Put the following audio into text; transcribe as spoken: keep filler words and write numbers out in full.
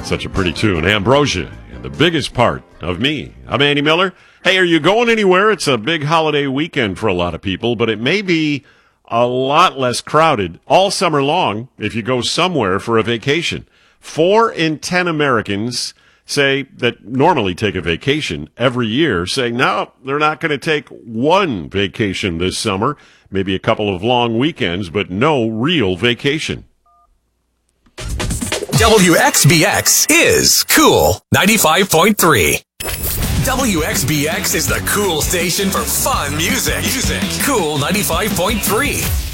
Such a pretty tune. Ambrosia, and the biggest part of me. I'm Andy Miller. Hey, are you going anywhere? It's a big holiday weekend for a lot of people, but it may be a lot less crowded all summer long if you go somewhere for a vacation. Four in ten Americans say that normally take a vacation every year say, no, they're not going to take one vacation this summer, maybe a couple of long weekends, but no real vacation. W X B X is Cool ninety-five point three. W X B X is the cool station for fun music. Music. Cool ninety-five point three.